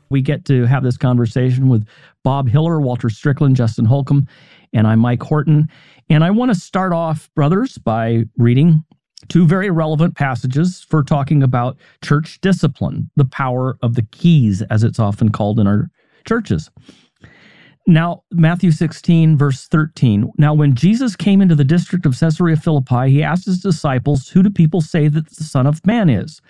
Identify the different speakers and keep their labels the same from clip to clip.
Speaker 1: We get to have this conversation with Bob Hiller, Walter Strickland, Justin Holcomb, and I'm Mike Horton. And I want to start off, brothers, by reading two very relevant passages for talking about church discipline, the power of the keys, as it's often called in our churches. Now, Matthew 16, verse 13. Now, when Jesus came into the district of Caesarea Philippi, he asked his disciples, "Who do people say that the Son of Man is?"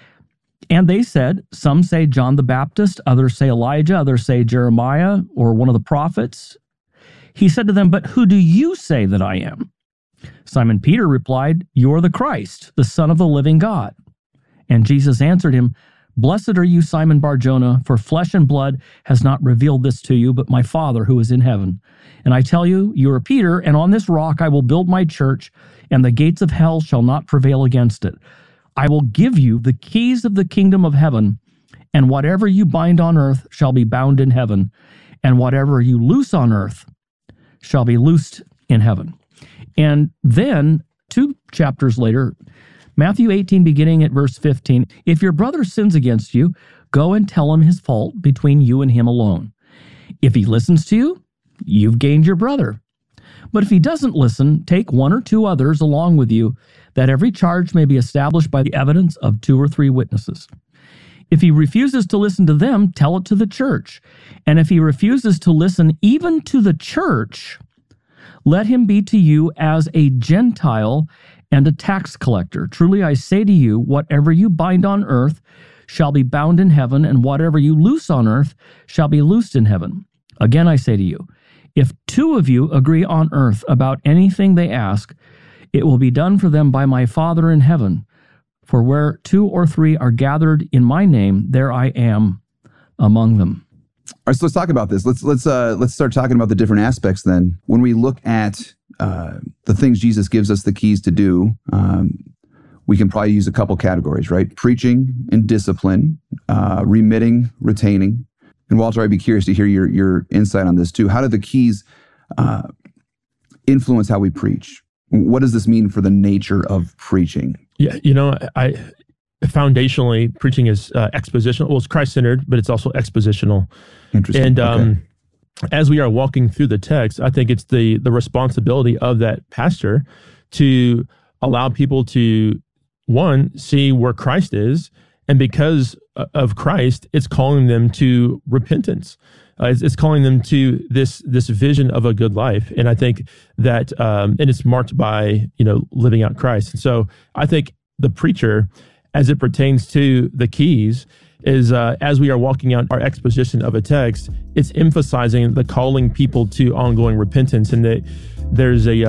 Speaker 1: And they said, "Some say John the Baptist, others say Elijah, others say Jeremiah or one of the prophets." He said to them, "But who do you say that I am?" Simon Peter replied, "You are the Christ, the Son of the living God." And Jesus answered him, "Blessed are you, Simon Bar-Jonah, for flesh and blood has not revealed this to you, but my Father who is in heaven. And I tell you, you are Peter, and on this rock I will build my church, and the gates of hell shall not prevail against it. I will give you the keys of the kingdom of heaven, and whatever you bind on earth shall be bound in heaven, and whatever you loose on earth shall be loosed in heaven." And then, 2 chapters later, Matthew 18, beginning at verse 15, "If your brother sins against you, go and tell him his fault between you and him alone. If he listens to you, you've gained your brother. But if he doesn't listen, take 1 or 2 others along with you, that every charge may be established by the evidence of 2 or 3 witnesses. If he refuses to listen to them, tell it to the church. And if he refuses to listen even to the church, let him be to you as a Gentile and a tax collector. Truly I say to you, whatever you bind on earth shall be bound in heaven, and whatever you loose on earth shall be loosed in heaven. Again I say to you, if 2 of you agree on earth about anything they ask, it will be done for them by my Father in heaven. For where 2 or 3 are gathered in my name, there I am among them."
Speaker 2: All right, so let's talk about this. Let's start talking about the different aspects then. When we look at the things Jesus gives us the keys to do, we can probably use a couple categories, right? Preaching and discipline, remitting, retaining. And Walter, I'd be curious to hear your insight on this too. How do the keys influence how we preach? What does this mean for the nature of preaching?
Speaker 3: Yeah, foundationally, preaching is expositional. Well, it's Christ-centered, but it's also expositional.
Speaker 2: Interesting.
Speaker 3: And as we are walking through the text, I think it's the responsibility of that pastor to allow people to, one, see where Christ is, and because of Christ, it's calling them to repentance. It's calling them to this vision of a good life. And I think that, and it's marked by, living out Christ. And so I think the preacher, as it pertains to the keys, is as we are walking out our exposition of a text, it's emphasizing the calling people to ongoing repentance. And that there's a,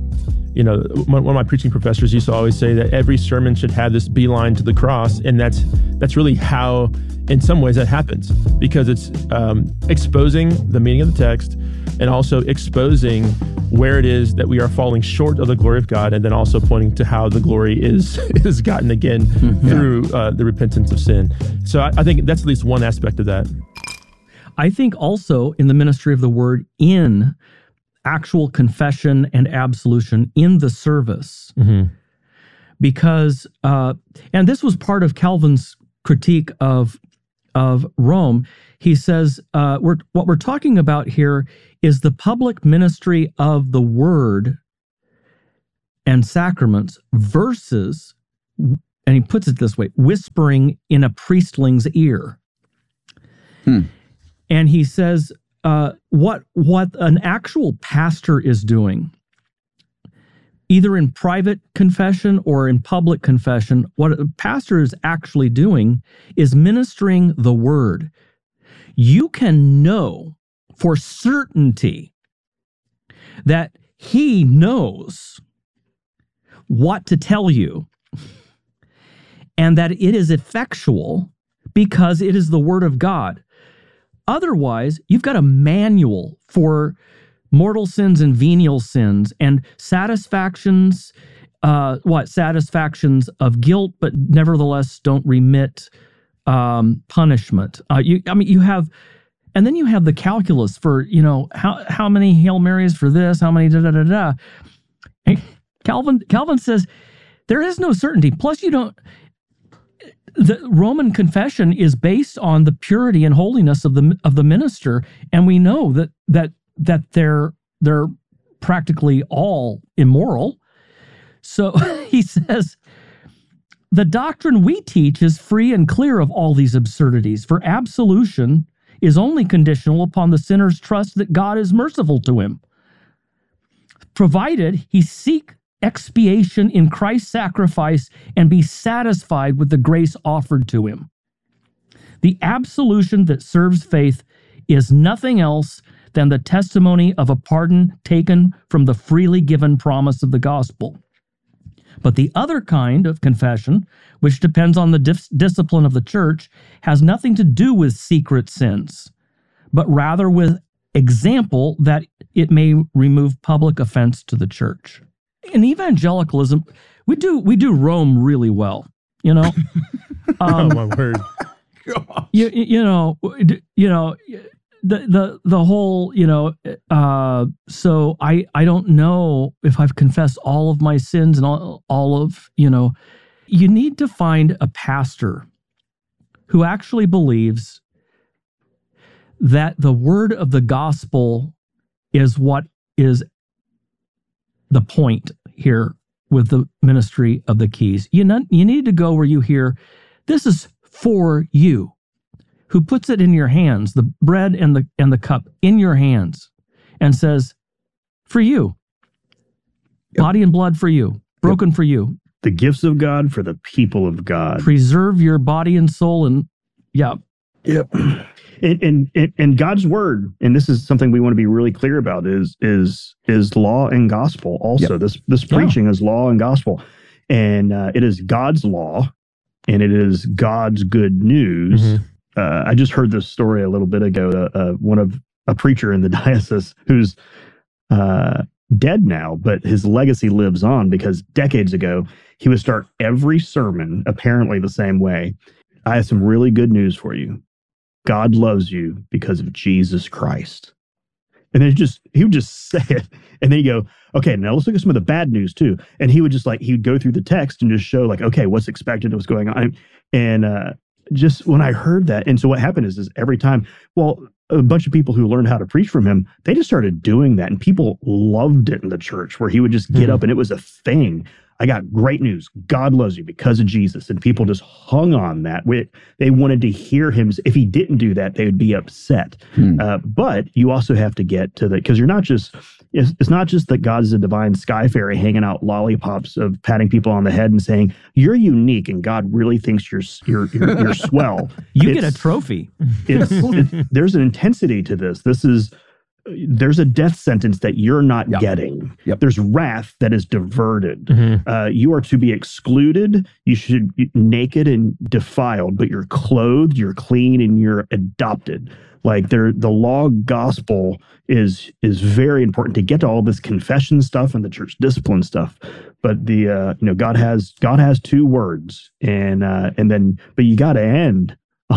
Speaker 3: one of my preaching professors used to always say that every sermon should have this beeline to the cross. And that's really how, in some ways, that happens, because it's exposing the meaning of the text and also exposing where it is that we are falling short of the glory of God, and then also pointing to how the glory is gotten again through the repentance of sin. So I think that's at least one aspect of that.
Speaker 1: I think also in the ministry of the word, in actual confession and absolution in the service, because, and this was part of Calvin's critique of Rome. He says, what we're talking about here is the public ministry of the word and sacraments versus, and he puts it this way, whispering in a priestling's ear. And he says, what an actual pastor is doing, either in private confession or in public confession, what a pastor is actually doing is ministering the word. You can know for certainty that he knows what to tell you, and that it is effectual because it is the word of God. Otherwise, you've got a manual for mortal sins and venial sins and satisfactions, satisfactions of guilt, but nevertheless don't remit punishment. You have, and then you have the calculus for, how many Hail Marys for this, how many da-da-da-da. Calvin says there is no certainty. Plus, the Roman confession is based on the purity and holiness of the minister, and we know that they're practically all immoral. So he says, the doctrine we teach is free and clear of all these absurdities, for absolution is only conditional upon the sinner's trust that God is merciful to him, provided he seek expiation in Christ's sacrifice and be satisfied with the grace offered to him. The absolution that serves faith is nothing else than the testimony of a pardon taken from the freely given promise of the gospel. But the other kind of confession, which depends on the discipline of the church, has nothing to do with secret sins, but rather with example that it may remove public offense to the church. In evangelicalism, we do Rome really well, you know.
Speaker 3: Oh my word!
Speaker 1: You know the whole, you know. So I don't know if I've confessed all of my sins and all of, you know. You need to find a pastor who actually believes that the word of the gospel is what is the point here with the ministry of the keys. You need to go where you hear, this is for you, who puts it in your hands, the bread and the cup in your hands, and says, for you, body and blood for you, broken for you.
Speaker 4: The gifts of God for the people of God.
Speaker 1: Preserve your body and soul, and
Speaker 4: Yep. And God's word, and this is something we want to be really clear about, is law and gospel. Also, this preaching is law and gospel, and it is God's law, and it is God's good news. Mm-hmm. I just heard this story a little bit ago. A preacher in the diocese who's dead now, but his legacy lives on because decades ago he would start every sermon apparently the same way. I have some really good news for you. God loves you because of Jesus Christ. And then he would just say it. And then you go, okay, now let's look at some of the bad news too. And he would he'd go through the text and just show okay, what's expected, what's going on. And just when I heard that, and so what happened is every time, a bunch of people who learned how to preach from him, they just started doing that. And people loved it in the church where he would just get up and it was a thing. I got great news. God loves you because of Jesus. And people just hung on that. They wanted to hear him. If he didn't do that, they would be upset. But you also have to get to because you're not just, it's not just that God is a divine sky fairy hanging out lollipops of patting people on the head and saying, you're unique and God really thinks you're swell.
Speaker 1: You get a trophy.
Speaker 4: There's an intensity to this. There's a death sentence that you're not getting.
Speaker 2: Yep.
Speaker 4: There's wrath that is diverted. Mm-hmm. You are to be excluded. You should be naked and defiled, but you're clothed, you're clean, and you're adopted. The law gospel is very important to get to all this confession stuff and the church discipline stuff. But God has two words, but you got to end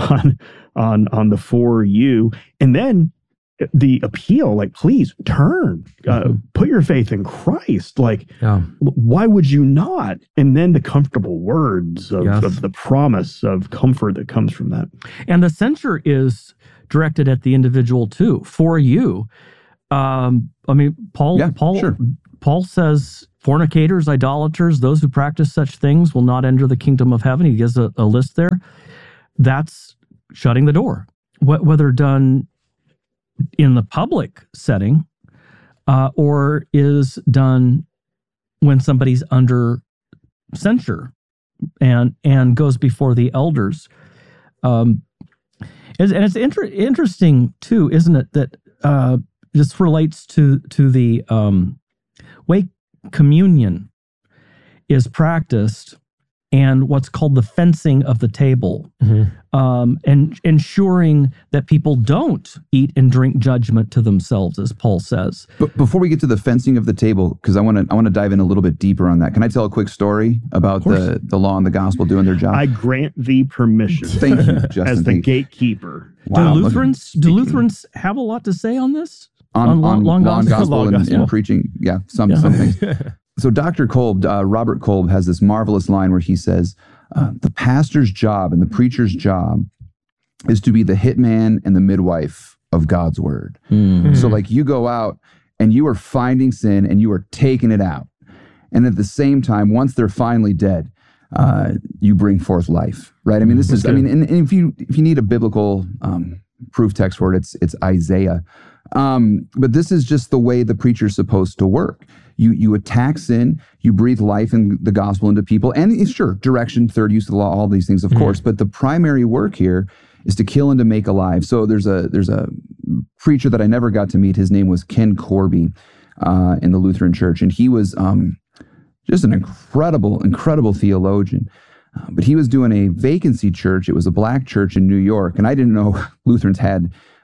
Speaker 4: on the for you, and then the appeal, please turn, put your faith in Christ. Why would you not? And then the comfortable words of the promise of comfort that comes from that.
Speaker 1: And the censure is directed at the individual too, for you. Paul says, fornicators, idolaters, those who practice such things will not enter the kingdom of heaven. He gives a list there. That's shutting the door. Whether done in the public setting or is done when somebody's under censure and goes before the elders. And it's interesting too, isn't it, that this relates to the way communion is practiced and what's called the fencing of the table, and ensuring that people don't eat and drink judgment to themselves, as Paul says.
Speaker 2: But before we get to the fencing of the table, because I want to dive in a little bit deeper on that. Can I tell a quick story about the law and the gospel doing their job?
Speaker 4: I grant thee permission.
Speaker 2: Thank you, Justin.
Speaker 4: As the gatekeeper.
Speaker 2: Wow.
Speaker 1: Do Lutherans have a lot to say on this? On law and gospel
Speaker 2: and preaching? Yeah, some things. So Dr. Kolb, Robert Kolb, has this marvelous line where he says, The pastor's job and the preacher's job is to be the hitman and the midwife of God's word. So like you go out and you are finding sin and you are taking it out. And at the same time, once they're finally dead, you bring forth life, right? I mean, this is, I mean, and if you need a biblical proof text for it, it's Isaiah. But this is just the way the preacher's supposed to work. You attack sin, you breathe life and the gospel into people, and sure, direction, third use of the law, all these things, of course. But the primary work here is to kill and to make alive. So there's a preacher that I never got to meet. His name was Ken Corby in the Lutheran Church, and he was just an incredible theologian. But he was doing a vacancy church. It was a black church in New York, and I didn't know Lutherans had